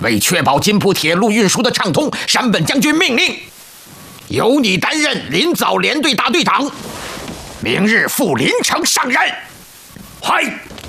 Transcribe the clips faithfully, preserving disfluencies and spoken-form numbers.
为确保津浦铁路运输的畅通，山本将军命令由你担任临枣联队大队长，明日赴临城上任。嗨！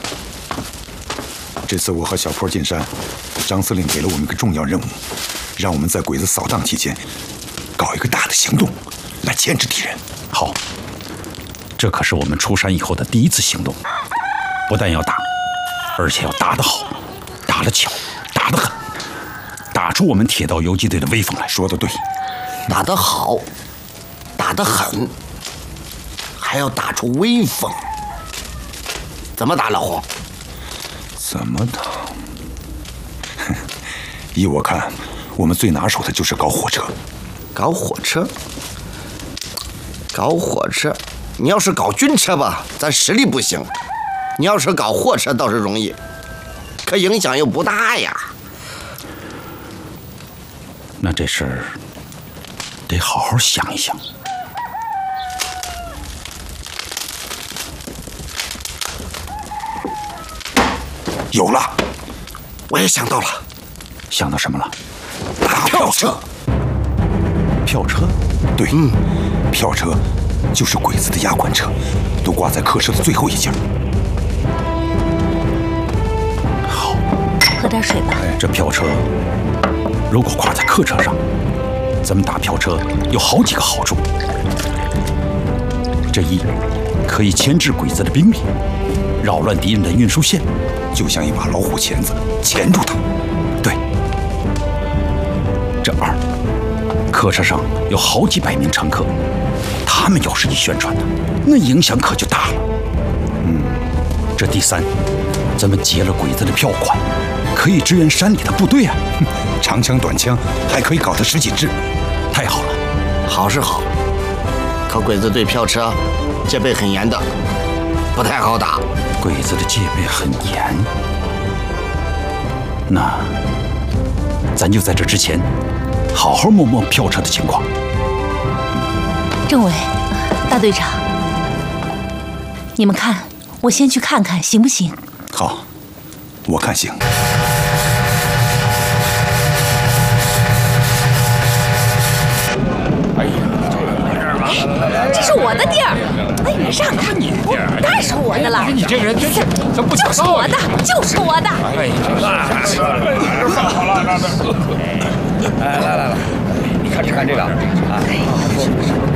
这次我和小坡进山，张司令给了我们一个重要任务，让我们在鬼子扫荡期间搞一个大的行动，来牵制敌人。 好，这可是我们出山以后的第一次行动，不但要打，而且要打得好，打得巧，打得狠，打出我们铁道游击队的威风来。 说得对， 打得好，打得狠，还要打出威风。怎么打，老胡？ 怎么打？依我看，我们最拿手的就是搞火车。 搞火车？搞火车？你要是搞军车吧，咱实力不行；你要是搞货车倒是容易，可影响又不大呀。 那这事儿得好好想一想。 有了， 我也想到了。 想到什么了？ 大票车。 票车？ 对，嗯，票车就是鬼子的押款车，都挂在客车的最后一节。 好， 喝点水吧。 这票车如果挂在客车上，咱们打票车有好几个好处。这一，可以牵制鬼子的兵力，扰乱敌人的运输线， 就像一把老虎钳子，钳住他。 对。这二，客车上有好几百名乘客，他们要是一宣传呢，那影响可就大了。嗯，这第三，咱们劫了鬼子的票款，可以支援山里的部队啊。 长枪短枪还可以搞得十几支， 太好了。 好是好，可鬼子对票车戒备很严的，不太好打。 鬼子的戒备很严，那咱就在这之前好好摸摸票车的情况。 政委，大队长，你们看，我先去看看行不行？ 好，我看行。 这是我的地儿！哎，你让开！我当然是我的了。 你这个人真是怎么不就是我的，就是我的。 哎呀，好了，哎，来来来，你看只看这个啊。